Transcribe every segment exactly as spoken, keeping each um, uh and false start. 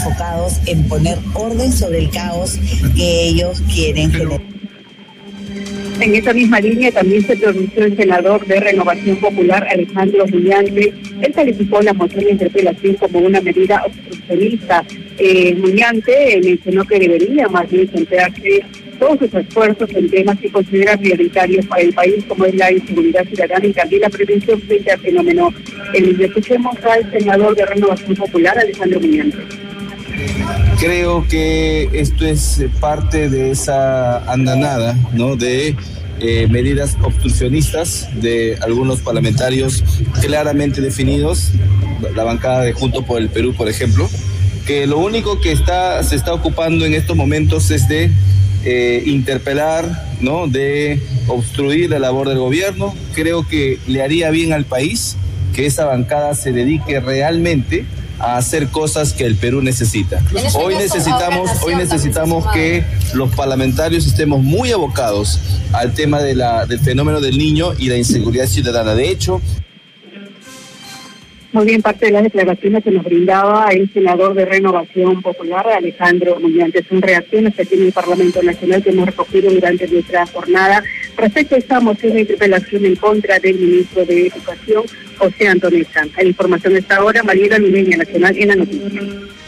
enfocados en poner orden sobre el caos que ellos quieren generar. En esa misma línea también se pronunció el senador de Renovación Popular, Alejandro Muñante. Él calificó la moción de interpelación como una medida obstruccionista. Eh, Muñante mencionó que debería más bien centrarse todos sus esfuerzos en temas que considera prioritarios para el país, como es la inseguridad ciudadana y también la prevención frente al fenómeno. El, escuchemos al senador de Renovación Popular, Alejandro Muñante. Creo que esto es parte de esa andanada, ¿no?, de eh, medidas obstruccionistas de algunos parlamentarios claramente definidos, la bancada de Juntos por el Perú, por ejemplo, que lo único que está, se está ocupando en estos momentos es de eh, interpelar, ¿no?, de obstruir la labor del gobierno. Creo que le haría bien al país que esa bancada se dedique realmente a hacer cosas que el Perú necesita. Hoy necesitamos, hoy necesitamos que los parlamentarios estemos muy abocados al tema de la, del fenómeno del niño y la inseguridad ciudadana. De hecho, muy bien, parte de las declaraciones que nos brindaba el senador de Renovación Popular, Alejandro Muñante. Son reacciones que tiene el Parlamento Nacional que hemos recogido durante nuestra jornada respecto a esta moción de interpelación en contra del ministro de Educación, José Antonio Sanz. La información de esta hora, Mariela Limeña, Nacional en la Noticia.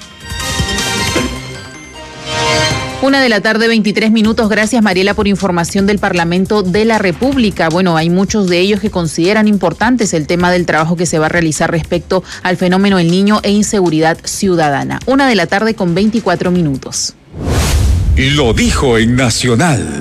Una de la tarde, veintitrés minutos. Gracias, Mariela, por información del Parlamento de la República. Bueno, hay muchos de ellos que consideran importantes el tema del trabajo que se va a realizar respecto al fenómeno del niño e inseguridad ciudadana. Una de la tarde con veinticuatro minutos. Lo dijo en Nacional.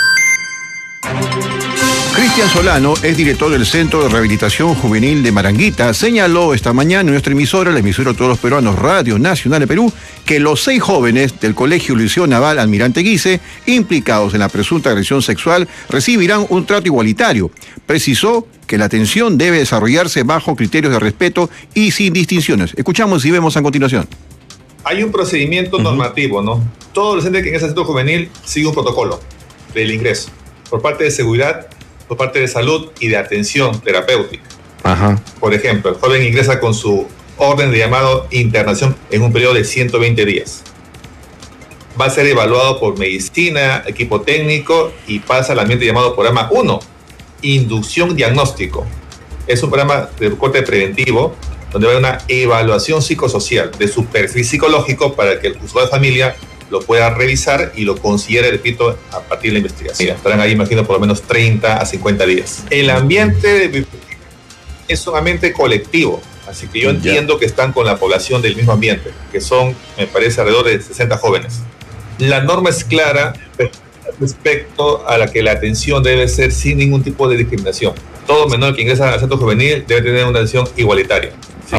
Cristian Solano, es director del Centro de Rehabilitación Juvenil de Maranguita, señaló esta mañana en nuestra emisora, la emisora de todos los peruanos, Radio Nacional de Perú, que los seis jóvenes del Colegio Liceo Naval Almirante Guise, implicados en la presunta agresión sexual, recibirán un trato igualitario. Precisó que la atención debe desarrollarse bajo criterios de respeto y sin distinciones. Escuchamos y vemos a continuación. Hay un procedimiento uh-huh. normativo, ¿no? Todo adolescente que ingresa al centro juvenil sigue un protocolo del ingreso, por parte de seguridad, por parte de salud y de atención terapéutica. Ajá. Por ejemplo, el joven ingresa con su orden de llamado internación en un periodo de ciento veinte días. Va a ser evaluado por medicina, equipo técnico y pasa al ambiente llamado programa uno, inducción diagnóstico. Es un programa de corte preventivo donde va a haber una evaluación psicosocial de su perfil psicológico para que el juzgado de familia lo pueda revisar y lo considere, repito, a partir de la investigación. Estarán ahí, imagino, por lo menos treinta a cincuenta días. El ambiente es un ambiente colectivo, así que yo ya entiendo que están con la población del mismo ambiente, que son, me parece, alrededor de sesenta jóvenes. La norma es clara respecto a la que la atención debe ser sin ningún tipo de discriminación. Todo menor que ingresa al centro juvenil debe tener una atención igualitaria. ¿Sí?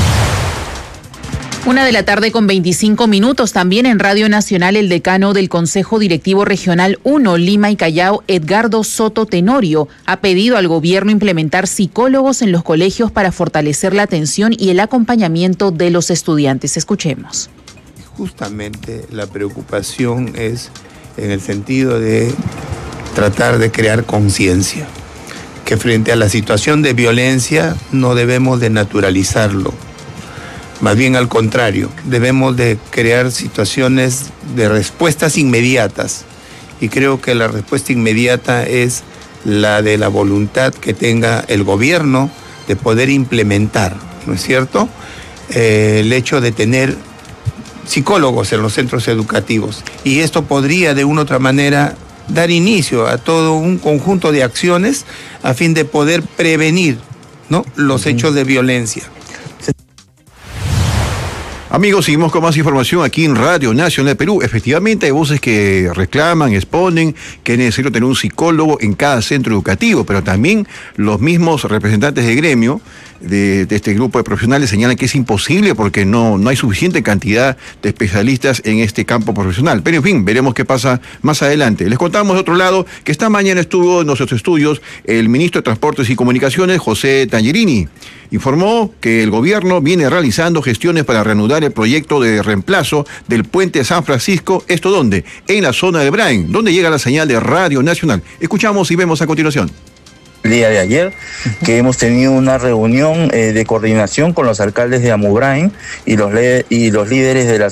Una de la tarde con veinticinco minutos. También en Radio Nacional, el decano del Consejo Directivo Regional uno, Lima y Callao, Edgardo Soto Tenorio, ha pedido al gobierno implementar psicólogos en los colegios para fortalecer la atención y el acompañamiento de los estudiantes. Escuchemos. Justamente la preocupación es en el sentido de tratar de crear conciencia, que frente a la situación de violencia no debemos de naturalizarlo. Más bien al contrario, debemos de crear situaciones de respuestas inmediatas. Y creo que la respuesta inmediata es la de la voluntad que tenga el gobierno de poder implementar, ¿no es cierto?, eh, el hecho de tener psicólogos en los centros educativos. Y esto podría de una u otra manera dar inicio a todo un conjunto de acciones a fin de poder prevenir, ¿no?, los hechos de violencia. Amigos, seguimos con más información aquí en Radio Nacional de Perú. Efectivamente, hay voces que reclaman, exponen que es necesario tener un psicólogo en cada centro educativo, pero también los mismos representantes de gremio de, de este grupo de profesionales señalan que es imposible porque no, no hay suficiente cantidad de especialistas en este campo profesional. Pero en fin, veremos qué pasa más adelante. Les contamos de otro lado que esta mañana estuvo en nuestros estudios el ministro de Transportes y Comunicaciones, José Tangerini. Informó que el gobierno viene realizando gestiones para reanudar el proyecto de reemplazo del puente San Francisco. ¿Esto dónde? En la zona de Brain, donde llega la señal de Radio Nacional. Escuchamos y vemos a continuación. El día de ayer, que hemos tenido una reunión eh, de coordinación con los alcaldes de Amubrain y los, y los líderes de las